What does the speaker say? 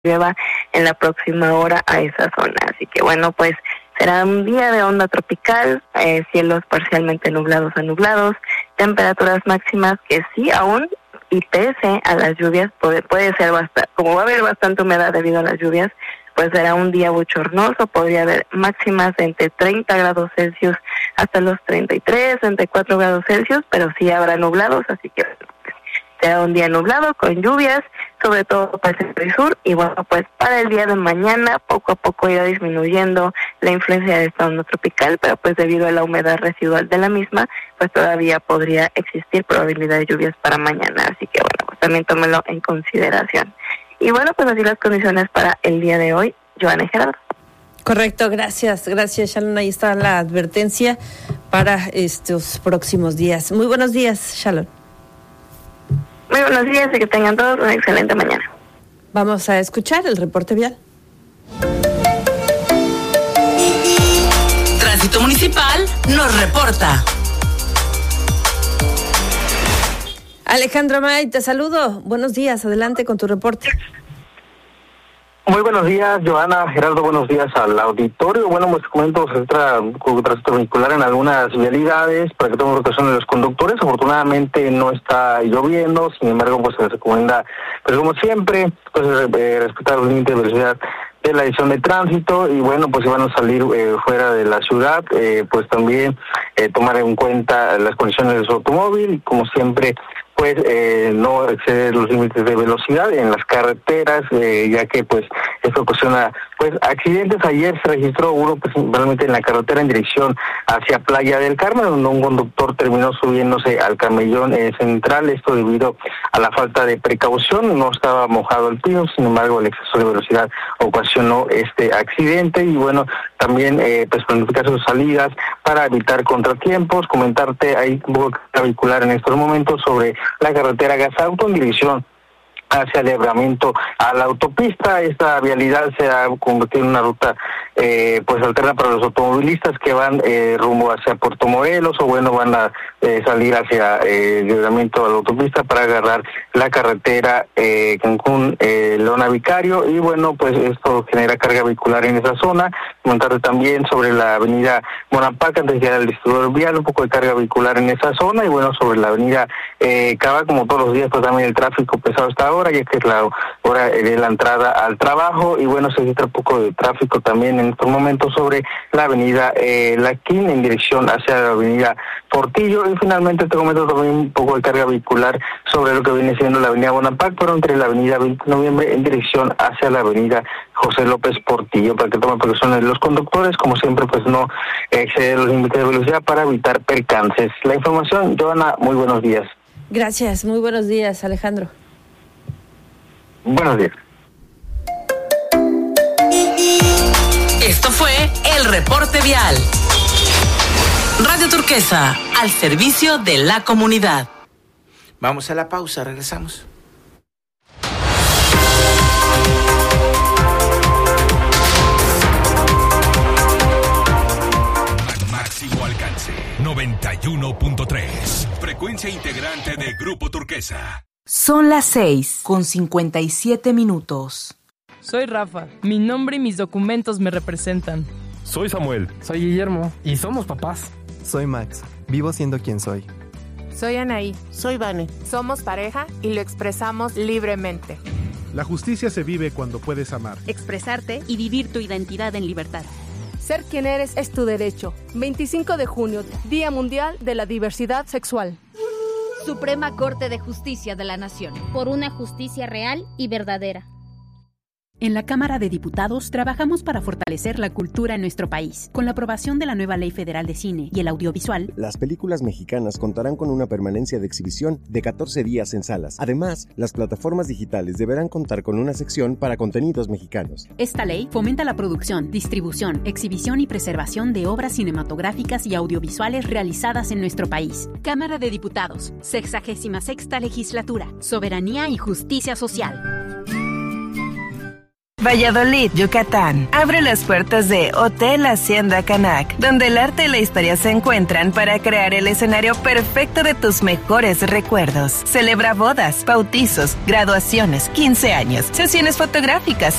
llueva en la próxima hora a esa zona. Así que bueno, pues será un día de onda tropical, cielos parcialmente nublados a nublados, temperaturas máximas que sí aún y pese a las lluvias puede ser bastante, como va a haber bastante humedad debido a las lluvias, pues será un día bochornoso, podría haber máximas de entre 30 grados Celsius hasta los 33, 34 grados Celsius, pero sí habrá nublados, así que será un día nublado con lluvias, sobre todo para el centro y sur, y bueno, pues para el día de mañana poco a poco irá disminuyendo la influencia de esta onda tropical, pero pues debido a la humedad residual de la misma, pues todavía podría existir probabilidad de lluvias para mañana, así que bueno, pues también tómelo en consideración. Y bueno, pues así las condiciones para el día de hoy, Joana y Gerardo. Correcto, gracias, Shalon, ahí está la advertencia para estos próximos días. Muy buenos días, Shalon. Muy buenos días y que tengan todos una excelente mañana. Vamos a escuchar el reporte vial. Tránsito Municipal nos reporta. Alejandro May, te saludo. Buenos días, adelante con tu reporte. Muy buenos días, Joana, Gerardo, buenos días al auditorio. Bueno, pues comento, se entra con tránsito vehicular en algunas vialidades para que tomen rotación de los conductores. Afortunadamente no está lloviendo, sin embargo, pues se les recomienda, pues como siempre, pues respetar los límites de velocidad de la dirección de tránsito y bueno, pues si van a salir fuera de la ciudad, pues también tomar en cuenta las condiciones de su automóvil, como siempre, pues no exceder los límites de velocidad en las carreteras, ya que pues esto ocasiona pues accidentes. Ayer se registró uno principalmente en la carretera en dirección hacia Playa del Carmen, donde un conductor terminó subiéndose al camellón central, esto debido a la falta de precaución. No estaba mojado el piso, sin embargo el exceso de velocidad ocasionó este accidente y bueno, también pues planificar sus salidas para evitar contratiempos. Comentarte, hay un poco de vehicular en estos momentos sobre la carretera Gasauto en dirección hacia el libramiento a la autopista. Esta vialidad se ha convertido en una ruta pues alterna para los automovilistas que van rumbo hacia Puerto Morelos o bueno, van a salir hacia el libramiento a la autopista para agarrar la carretera Cancún Leona Vicario y bueno, pues esto genera carga vehicular en esa zona. Comentarle también sobre la avenida Bonampak antes de llegar al distribuidor vial, un poco de carga vehicular en esa zona y bueno, sobre la avenida Cava, como todos los días, pues también el tráfico pesado hasta ahora, ya que es la hora de la entrada al trabajo y bueno, se registra un poco de tráfico también en estos momentos sobre la avenida Laquín en dirección hacia la avenida Portillo y finalmente te comento también un poco de carga vehicular sobre lo que viene siendo la avenida Bonampak, pero entre la avenida 20 de noviembre en dirección hacia la avenida José López Portillo, para que tomen precauciones los conductores, como siempre pues no exceder los límites de velocidad para evitar percances. La información, Joana, muy buenos días. Gracias, muy buenos días, Alejandro. Buenos días. Esto fue el reporte vial. Radio Turquesa, al servicio de la comunidad. Vamos a la pausa, regresamos. Máximo alcance, 91.3. Frecuencia integrante de Grupo Turquesa. Son las 6:57. Soy Rafa. Mi nombre y mis documentos me representan. Soy Samuel. Soy Guillermo. Y somos papás. Soy Max. Vivo siendo quien soy. Soy Anaí. Soy Vane. Somos pareja y lo expresamos libremente. La justicia se vive cuando puedes amar, expresarte y vivir tu identidad en libertad. Ser quien eres es tu derecho. 25 de junio, Día Mundial de la Diversidad Sexual. Suprema Corte de Justicia de la Nación. Por una justicia real y verdadera. En la Cámara de Diputados trabajamos para fortalecer la cultura en nuestro país. Con la aprobación de la nueva Ley Federal de Cine y el Audiovisual, las películas mexicanas contarán con una permanencia de exhibición de 14 días en salas. Además, las plataformas digitales deberán contar con una sección para contenidos mexicanos. Esta ley fomenta la producción, distribución, exhibición y preservación de obras cinematográficas y audiovisuales realizadas en nuestro país. Cámara de Diputados, 66ª Legislatura, Soberanía y Justicia Social. Valladolid, Yucatán. Abre las puertas de Hotel Hacienda Canac, donde el arte y la historia se encuentran para crear el escenario perfecto de tus mejores recuerdos. Celebra bodas, bautizos, graduaciones, 15 años, sesiones fotográficas,